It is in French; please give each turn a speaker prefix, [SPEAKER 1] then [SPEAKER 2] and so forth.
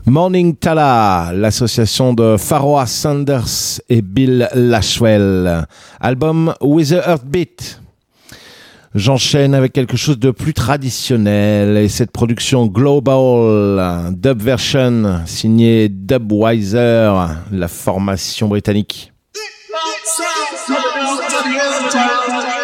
[SPEAKER 1] Morning Tala, l'association de Pharoah Sanders et Bill Laswell. Album With a Heartbeat. J'enchaîne avec quelque chose de plus traditionnel et cette production Global Dub Version signée Dubwiser, la formation britannique.